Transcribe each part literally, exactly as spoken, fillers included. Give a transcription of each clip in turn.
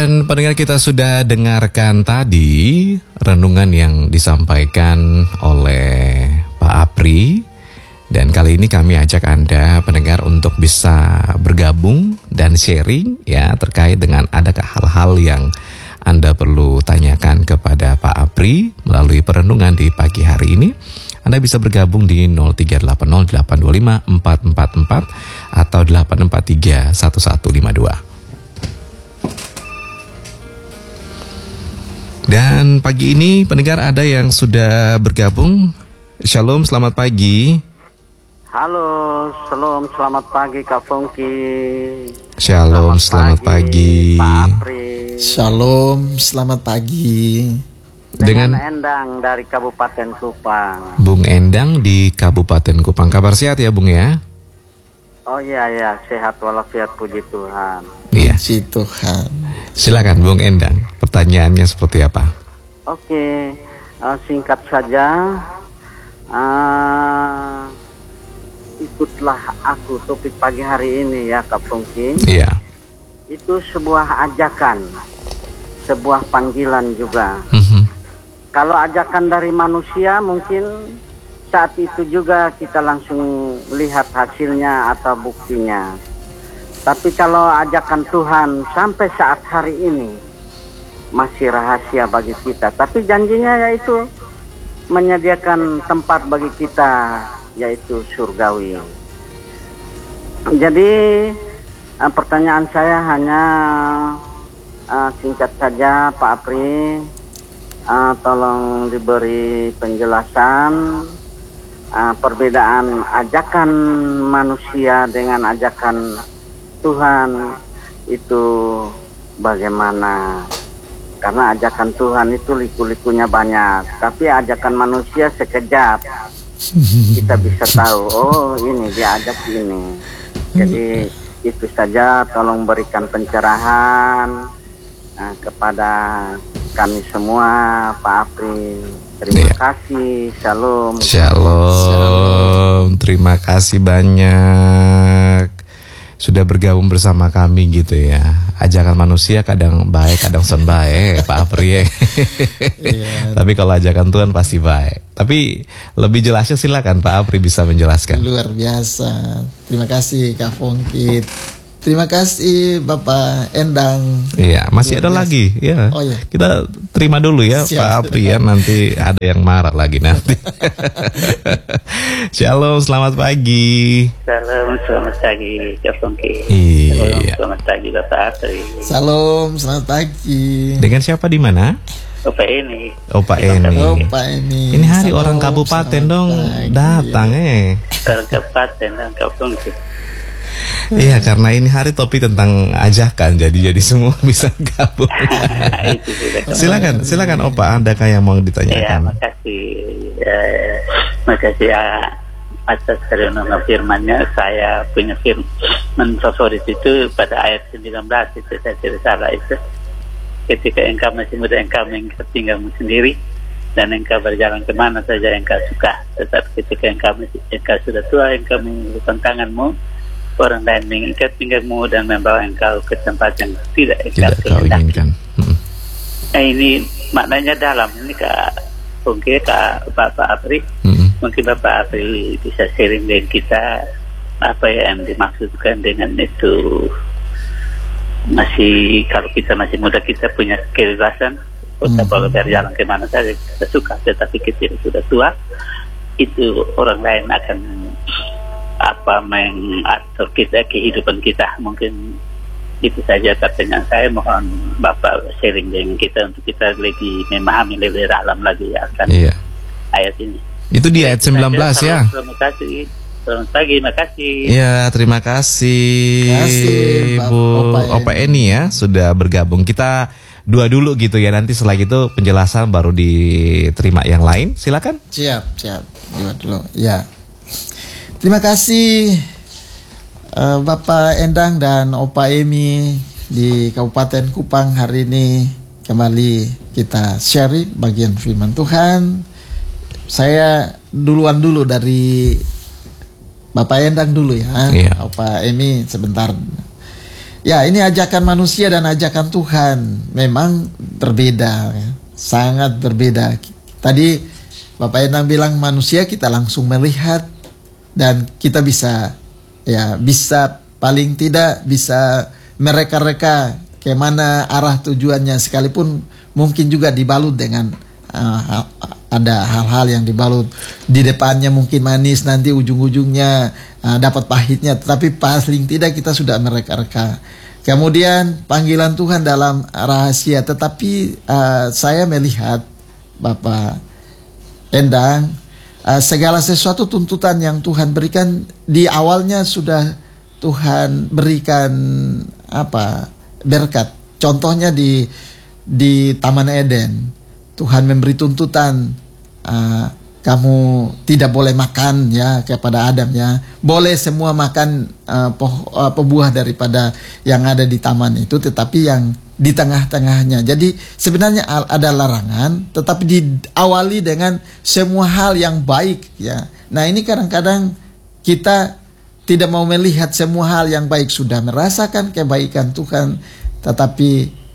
Dan pendengar, kita sudah dengarkan tadi renungan yang disampaikan oleh Pak Apri. Dan kali ini kami ajak Anda pendengar untuk bisa bergabung dan sharing ya terkait dengan adakah hal-hal yang Anda perlu tanyakan kepada Pak Apri melalui perenungan di pagi hari ini. Anda bisa bergabung di nol tiga delapan nol delapan dua lima empat empat empat atau delapan empat tiga satu satu lima dua. Dan pagi ini pendengar ada yang sudah bergabung. Shalom, selamat pagi. Halo, shalom, selamat pagi Kak Fongki. Shalom, selamat, selamat pagi, pagi Pak Apri. Shalom, selamat pagi. Dengan, Dengan Endang dari Kabupaten Kupang. Bung Endang di Kabupaten Kupang. Kabar sehat ya Bung ya? Oh iya ya, sehat walafiat, puji Tuhan. Iya. Puji Tuhan. Silakan Bung Endang, pertanyaannya seperti apa? Oke, uh, singkat saja. Uh, ikutlah aku, topik pagi hari ini ya Kak Fongki. Iya. Itu sebuah ajakan, sebuah panggilan juga. Mm-hmm. Kalau ajakan dari manusia mungkin saat itu juga kita langsung lihat hasilnya atau buktinya. Tapi kalau ajakan Tuhan sampai saat hari ini masih rahasia bagi kita. Tapi janjinya yaitu menyediakan tempat bagi kita, yaitu surgawi. Jadi uh, pertanyaan saya hanya uh, singkat saja Pak Apri. Uh, tolong diberi penjelasan uh, perbedaan ajakan manusia dengan ajakan Tuhan itu bagaimana? Karena ajakan Tuhan itu liku-likunya banyak, tapi ajakan manusia sekejap kita bisa tahu, oh ini dia ajak ini. Jadi itu saja, tolong berikan pencerahan uh, kepada kami semua Pak Apri. Terima ya. kasih. Shalom. Shalom. Shalom. Terima kasih banyak sudah bergabung bersama kami gitu ya. Ajakan manusia kadang baik, kadang son baik, Pak Apri ya. Iya. Tapi kalau ajakan Tuhan pasti baik. Tapi lebih jelasnya silakan Pak Apri bisa menjelaskan. Luar biasa. Terima kasih Kak Fongki. Terima kasih Bapak Endang. Iya, masih ada lagi ya. Oh iya. Kita terima dulu ya Siap. Pak Apri ya, nanti ada yang marah lagi nanti. Shalom, selamat pagi. Salam, selamat pagi Kak Fongki. Iya. Selamat pagi Bapak Apri. Salam, selamat pagi. Dengan siapa di mana? Opa ini. Opa ini. Opa ini. Ini hari Salam, orang kabupaten dong pagi. Datang eh. Orang kabupaten dan Kak Fongki. Iya, karena ini hari topik tentang ajakan, jadi jadi semua bisa gabung. silakan, silakan Opa, adakah yang mau ditanyakan? Ya, makasih, ya, makasih ya, atas renungan firman-Nya. Saya punya firman favorit itu pada ayat sembilan belas itu, saya tidak salah itu. Ketika engkau masih muda, engkau mengingat tinggalmu sendiri, dan engkau berjalan kemana saja engkau suka. Tetapi ketika engkau, masih, engkau sudah tua, engkau mengulurkan tanganmu, orang lain mengikat pinggangmu dan membawa engkau ke tempat yang tidak engkau inginkan. Hmm. Nah, ini maknanya dalam. Ini Kak Fongki, Kak Bapak Apri, hmm. mungkin Bapak Apri bisa sharing dengan kita apa yang dimaksudkan dengan itu. Masih, kalau kita masih muda, kita punya kebebasan, kita hmm. boleh berjalan kemana saja kita suka. Tetapi ketika sudah tua, itu orang lain akan apa mengatur kita, kehidupan kita. Mungkin itu saja pertanyaan saya. Mohon Bapak sharing dengan kita untuk kita lebih memahami lebih dalam lagi akan iya. ayat ini. Itu di ayat sembilan belas ya. Terima kasih. Selamat pagi, makasih. Ya, terima kasih, terima kasih Bu Opa Eni ya sudah bergabung. Kita dua dulu gitu ya, nanti setelah itu penjelasan baru diterima yang lain. Silakan. Siap, siap. Dua dulu. Ya. Terima kasih uh, Bapak Endang dan Opa Emi di Kabupaten Kupang. Hari ini kembali kita sharing bagian firman Tuhan. Saya duluan dulu dari Bapak Endang dulu ya. Iya. Opa Emi sebentar. Ya, ini ajakan manusia dan ajakan Tuhan memang berbeda, ya. Sangat berbeda. Tadi Bapak Endang bilang manusia kita langsung melihat dan kita bisa, ya bisa paling tidak bisa mereka-reka kemana arah tujuannya, sekalipun mungkin juga dibalut dengan uh, ada hal-hal yang dibalut di depannya mungkin manis, nanti ujung-ujungnya uh, dapat pahitnya, tetapi paling tidak kita sudah mereka-reka. Kemudian panggilan Tuhan dalam rahasia, tetapi uh, saya melihat Bapak Endang, uh, segala sesuatu tuntutan yang Tuhan berikan di awalnya sudah Tuhan berikan apa berkat. Contohnya di di Taman Eden, Tuhan memberi tuntutan, uh, kamu tidak boleh makan ya kepada Adam ya, boleh semua makan uh, poh, uh, pebuah daripada yang ada di taman itu, tetapi yang di tengah-tengahnya. Jadi sebenarnya ada larangan, tetapi diawali dengan semua hal yang baik ya. Nah ini kadang-kadang kita tidak mau melihat semua hal yang baik, sudah merasakan kebaikan Tuhan, tetapi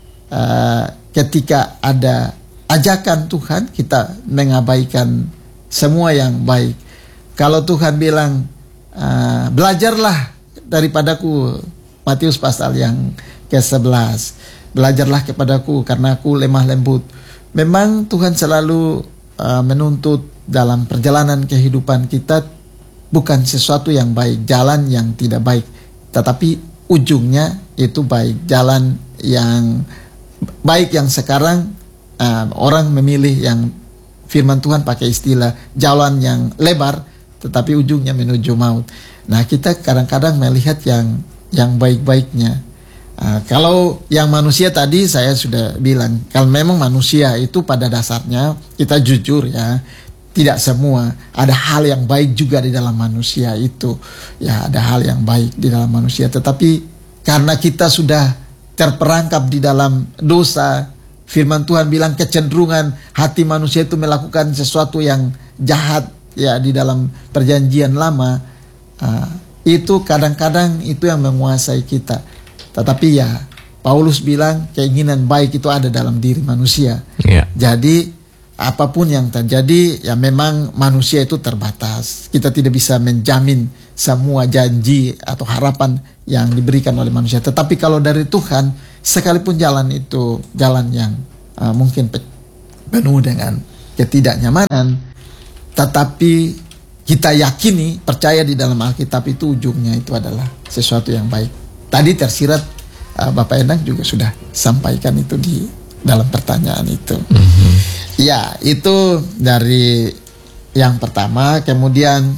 uh, ketika ada ajakan Tuhan kita mengabaikan semua yang baik. Kalau Tuhan bilang uh, belajarlah daripadaku, Matius pasal yang ke sebelas, belajarlah kepadaku karena aku lemah lembut. Memang Tuhan selalu uh, menuntut dalam perjalanan kehidupan kita bukan sesuatu yang baik, jalan yang tidak baik, tetapi ujungnya itu baik. Jalan yang baik yang sekarang uh, orang memilih yang firman Tuhan pakai istilah jalan yang lebar, tetapi ujungnya menuju maut. Nah kita kadang-kadang melihat yang yang baik-baiknya. Uh, kalau yang manusia tadi saya sudah bilang, kalau memang manusia itu pada dasarnya kita jujur ya, tidak semua, ada hal yang baik juga di dalam manusia itu. Ya ada hal yang baik di dalam manusia, tetapi karena kita sudah terperangkap di dalam dosa, firman Tuhan bilang kecenderungan hati manusia itu melakukan sesuatu yang jahat ya di dalam perjanjian lama. Uh, itu kadang-kadang itu yang menguasai kita. Tetapi ya Paulus bilang keinginan baik itu ada dalam diri manusia. Yeah. Jadi apapun yang terjadi ya memang manusia itu terbatas. Kita tidak bisa menjamin semua janji atau harapan yang diberikan oleh manusia. Tetapi kalau dari Tuhan, sekalipun jalan itu jalan yang uh, mungkin penuh dengan ketidaknyamanan, tetapi kita yakini, percaya di dalam Alkitab itu ujungnya itu adalah sesuatu yang baik. Tadi tersirat uh, Bapak Endang juga sudah sampaikan itu di dalam pertanyaan itu. Mm-hmm. Ya, itu dari yang pertama. Kemudian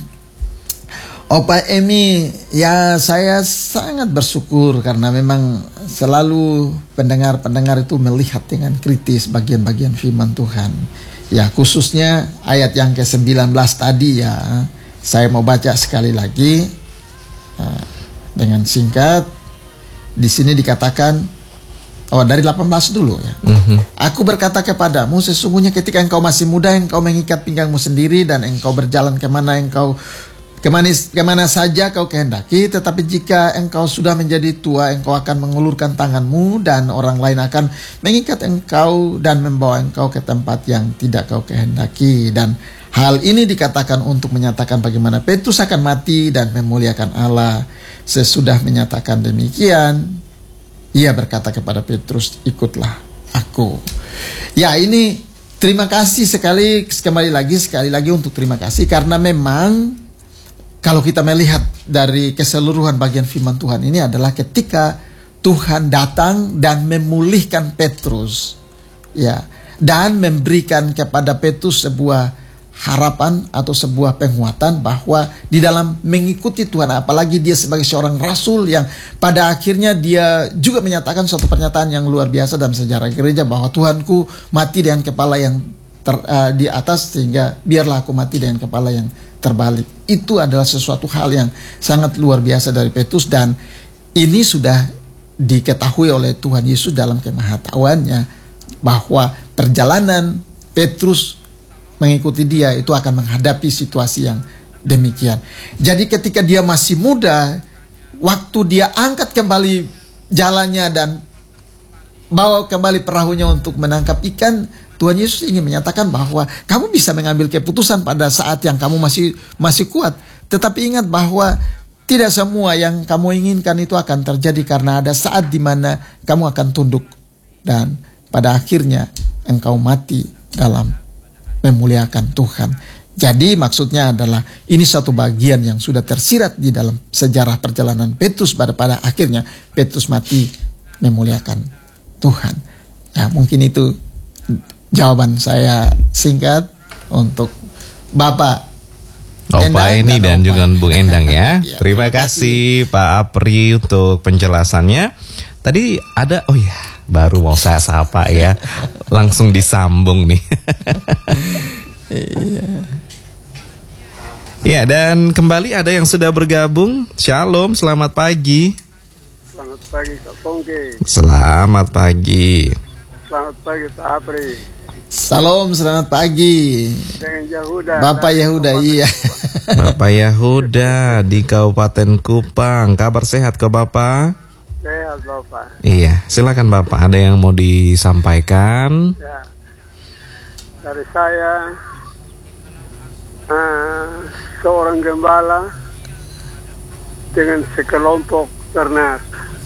Opa Emi, ya saya sangat bersyukur karena memang selalu pendengar-pendengar itu melihat dengan kritis bagian-bagian firman Tuhan. Ya, khususnya ayat yang ke sembilan belas tadi ya, saya mau baca sekali lagi uh, dengan singkat. Di sini dikatakan, oh dari delapan belas dulu ya. Mm-hmm. Aku berkata kepadamu, sesungguhnya ketika engkau masih muda, engkau mengikat pinggangmu sendiri dan engkau berjalan kemana engkau kemana, kemana saja kau kehendaki. Tetapi jika engkau sudah menjadi tua, engkau akan mengulurkan tanganmu dan orang lain akan mengikat engkau dan membawa engkau ke tempat yang tidak kau kehendaki. Dan hal ini dikatakan untuk menyatakan bagaimana Petrus akan mati dan memuliakan Allah. Sesudah menyatakan demikian, ia berkata kepada Petrus, ikutlah aku. Ya ini terima kasih sekali, kembali lagi, sekali lagi untuk terima kasih. Karena memang kalau kita melihat dari keseluruhan bagian firman Tuhan ini adalah ketika Tuhan datang dan memulihkan Petrus. Ya, dan memberikan kepada Petrus sebuah harapan atau sebuah penguatan bahwa di dalam mengikuti Tuhan, apalagi dia sebagai seorang rasul yang pada akhirnya dia juga menyatakan suatu pernyataan yang luar biasa dalam sejarah gereja bahwa Tuhanku mati dengan kepala yang ter, uh, di atas, sehingga biarlah aku mati dengan kepala yang terbalik. Itu adalah sesuatu hal yang sangat luar biasa dari Petrus, dan ini sudah diketahui oleh Tuhan Yesus dalam kemahatauannya bahwa perjalanan Petrus mengikuti dia itu akan menghadapi situasi yang demikian. Jadi ketika dia masih muda, waktu dia angkat kembali jalannya dan bawa kembali perahunya untuk menangkap ikan, Tuhan Yesus ingin menyatakan bahwa kamu bisa mengambil keputusan pada saat yang kamu masih masih kuat. Tetapi ingat bahwa tidak semua yang kamu inginkan itu akan terjadi, karena ada saat di mana kamu akan tunduk dan pada akhirnya engkau mati dalam memuliakan Tuhan. Jadi maksudnya adalah ini satu bagian yang sudah tersirat di dalam sejarah perjalanan Petrus, pada pada akhirnya Petrus mati memuliakan Tuhan. Ya, mungkin itu jawaban saya singkat untuk Bapak Opa ini dan, dan juga Bung Endang ya. Ya, terima kasih Pak Apri untuk penjelasannya. Tadi ada, oh ya, baru mau saya sapa ya, langsung disambung nih. Iya. Ya, dan kembali ada yang sudah bergabung. Shalom, selamat pagi. Selamat pagi Kak Pongki. Selamat pagi. Selamat pagi Pak Apri. Salam, selamat pagi. Dengan Yahuda. Bapak Yahuda, iya. Bapak Yahuda di Kabupaten Kupang. Kabar sehat ke Bapak? Sehat Bapak. Iya, silakan Bapak. Ada yang mau disampaikan? Ya. Dari saya, uh, seorang gembala dengan sekelompok ternak.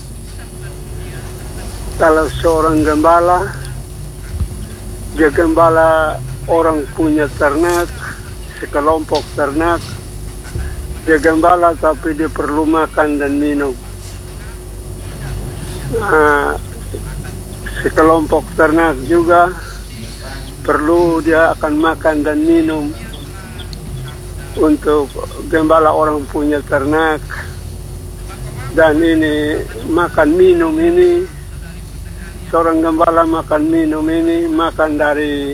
Kalau seorang gembala, dia gembala orang punya ternak, sekelompok ternak. Dia gembala tapi dia perlu makan dan minum. Nah, sekelompok ternak juga perlu dia akan makan dan minum. Untuk gembala orang punya ternak, dan ini makan minum ini, seorang gembala makan minum ini makan dari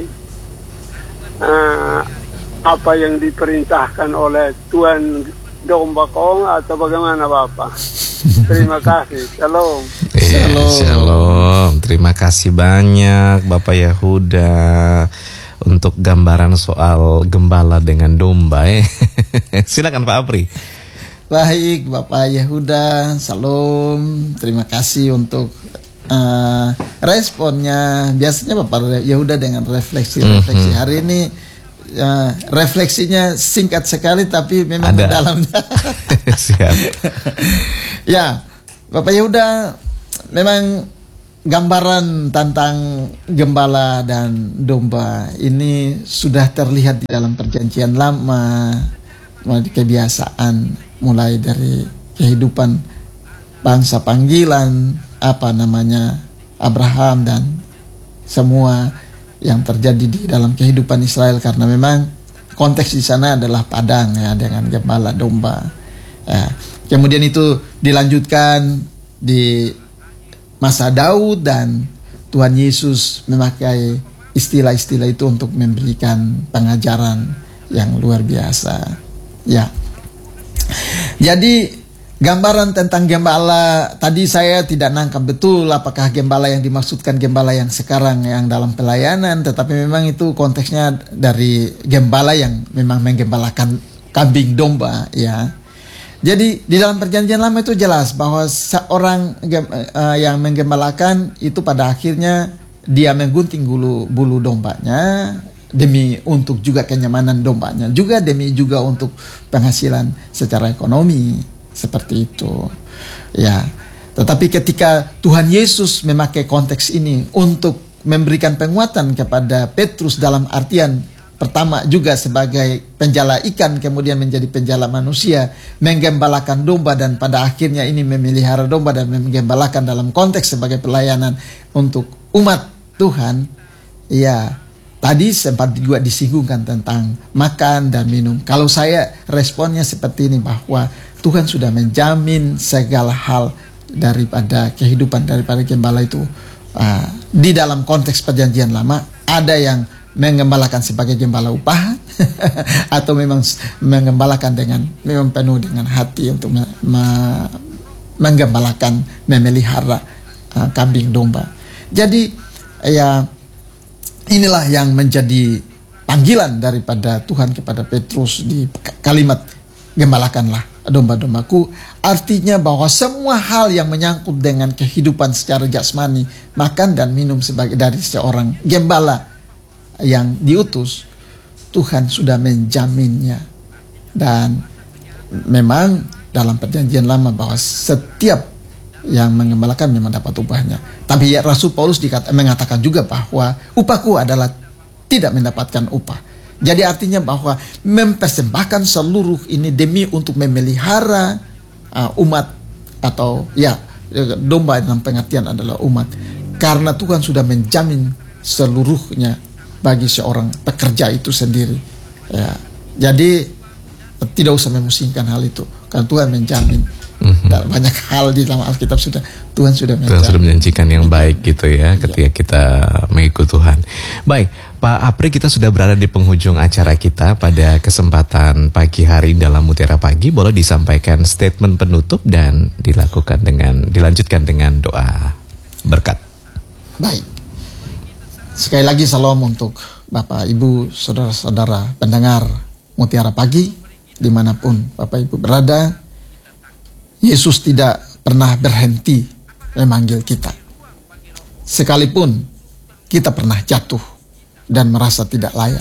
uh, apa yang diperintahkan oleh Tuan domba kong atau bagaimana Bapak? Terima kasih. Shalom. Iya, Shalom. shalom. Terima kasih banyak Bapak Yahuda untuk gambaran soal gembala dengan domba. Eh. Silakan Pak Apri. Baik Bapak Yahuda, salam. Terima kasih untuk uh, responnya. Biasanya Bapak Yahuda dengan refleksi-refleksi. Mm-hmm. Hari ini uh, refleksinya singkat sekali tapi memang Ada. mendalam. Siap. Ya, Bapak Yehuda, memang gambaran tentang gembala dan domba ini sudah terlihat di dalam perjanjian lama, mulai kebiasaan, mulai dari kehidupan bangsa panggilan, apa namanya, Abraham dan semua yang terjadi di dalam kehidupan Israel, karena memang konteks di sana adalah padang ya, dengan gembala domba. Ya. Kemudian itu dilanjutkan di masa Daud, dan Tuhan Yesus memakai istilah-istilah itu untuk memberikan pengajaran yang luar biasa. Ya. Jadi gambaran tentang gembala tadi saya tidak nangkap betul apakah gembala yang dimaksudkan gembala yang sekarang yang dalam pelayanan, tetapi memang itu konteksnya dari gembala yang memang menggembalakan kambing domba ya. Jadi di dalam perjanjian lama itu jelas bahwa seorang uh, yang menggembalakan itu pada akhirnya dia menggunting bulu bulu dombanya demi untuk juga kenyamanan dombanya, juga demi juga untuk penghasilan secara ekonomi, seperti itu. Ya. Tetapi ketika Tuhan Yesus memakai konteks ini untuk memberikan penguatan kepada Petrus dalam artian pertama juga sebagai penjala ikan, kemudian menjadi penjala manusia, menggembalakan domba, dan pada akhirnya ini memelihara domba dan menggembalakan dalam konteks sebagai pelayanan untuk umat Tuhan. Ya, tadi sempat juga disinggungkan tentang makan dan minum. Kalau saya responnya seperti ini, bahwa Tuhan sudah menjamin segala hal daripada kehidupan daripada gembala itu. Uh, di dalam konteks perjanjian lama ada yang menggembalakan sebagai gembala upah atau memang menggembalakan dengan memang penuh dengan hati untuk me, me, menggembalakan, memelihara uh, kambing domba. Jadi ya inilah yang menjadi panggilan daripada Tuhan kepada Petrus di kalimat gembalakanlah domba-dombaku. Artinya bahwa semua hal yang menyangkut dengan kehidupan secara jasmani, makan dan minum sebagai dari seorang gembala yang diutus, Tuhan sudah menjaminnya. Dan memang dalam perjanjian lama bahwa setiap yang mengembalakan memang dapat upahnya. Tapi ya, Rasul Paulus dikata, mengatakan juga bahwa upahku adalah tidak mendapatkan upah. Jadi artinya bahwa mempersembahkan seluruh ini demi untuk memelihara uh, umat, atau ya domba dalam pengertian adalah umat, karena Tuhan sudah menjamin seluruhnya bagi seorang pekerja itu sendiri. Ya, jadi tidak usah memusingkan hal itu, karena Tuhan menjamin. Mm-hmm. Dan banyak hal di dalam Alkitab sudah Tuhan sudah menjanjikan. Tuhan sudah menjanjikan yang baik gitu ya, ketika kita mengikut Tuhan. Baik, Pak Apri, kita sudah berada di penghujung acara kita pada kesempatan pagi hari dalam Mutiara Pagi. Boleh disampaikan statement penutup dan dilakukan dengan dilanjutkan dengan doa berkat. Baik. Sekali lagi salam untuk Bapak, Ibu, saudara-saudara pendengar Mutiara Pagi dimanapun Bapak Ibu berada. Yesus tidak pernah berhenti memanggil kita. Sekalipun kita pernah jatuh dan merasa tidak layak,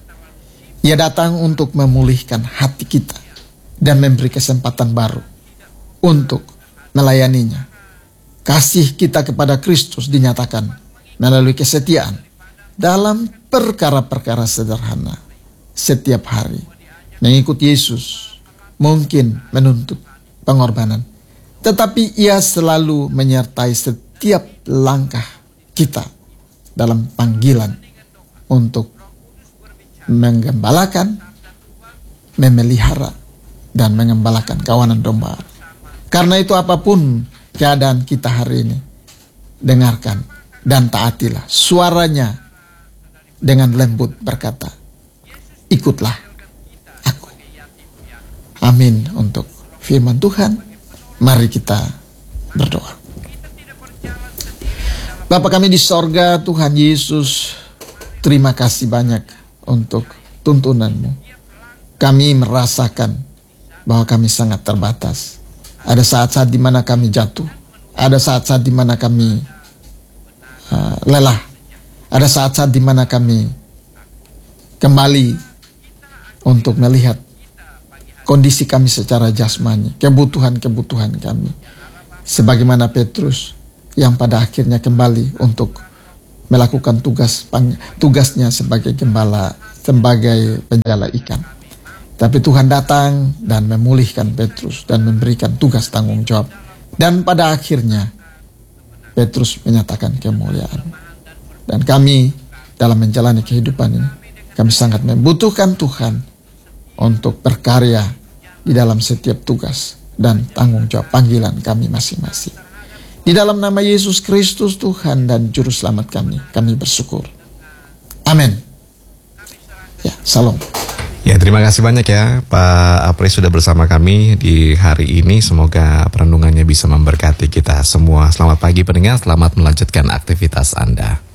Ia datang untuk memulihkan hati kita dan memberi kesempatan baru untuk melayaninya. Kasih kita kepada Kristus dinyatakan melalui kesetiaan dalam perkara-perkara sederhana setiap hari. Mengikut Yesus mungkin menuntut pengorbanan, tetapi Ia selalu menyertai setiap langkah kita dalam panggilan untuk menggembalakan, memelihara, dan mengembalakan kawanan domba. Karena itu apapun keadaan kita hari ini, dengarkan dan taatilah suaranya dengan lembut berkata, ikutlah aku. Amin untuk firman Tuhan. Mari kita berdoa. Bapa kami di sorga, Tuhan Yesus, terima kasih banyak untuk tuntunan-Mu. Kami merasakan bahwa kami sangat terbatas. Ada saat-saat di mana kami jatuh. Ada saat-saat di mana kami uh, lelah. Ada saat-saat di mana kami kembali untuk melihat kondisi kami secara jasmani, kebutuhan-kebutuhan kami. Sebagaimana Petrus yang pada akhirnya kembali untuk melakukan tugas tugasnya sebagai gembala, sebagai penjala ikan. Tapi Tuhan datang dan memulihkan Petrus dan memberikan tugas tanggung jawab. Dan pada akhirnya Petrus menyatakan kemuliaan. Dan kami dalam menjalani kehidupan ini, kami sangat membutuhkan Tuhan untuk berkarya di dalam setiap tugas dan tanggung jawab panggilan kami masing-masing. Di dalam nama Yesus Kristus Tuhan dan Juru Selamat kami, kami bersyukur. Amin. Ya, salam. Ya, terima kasih banyak ya Pak Apri sudah bersama kami di hari ini. Semoga perenungannya bisa memberkati kita semua. Selamat pagi pendengar, selamat melanjutkan aktivitas Anda.